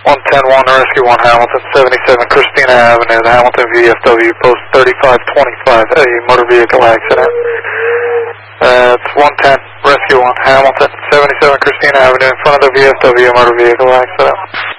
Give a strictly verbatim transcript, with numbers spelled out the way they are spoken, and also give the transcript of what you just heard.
one ten one, Rescue one Hamilton, seventy-seven Christina Avenue, the Hamilton V F W, post thirty-five twenty-five, a motor vehicle accident. Uh, it's one ten, Rescue one Hamilton, seventy-seven Christina Avenue, in front of the V F W, motor vehicle accident.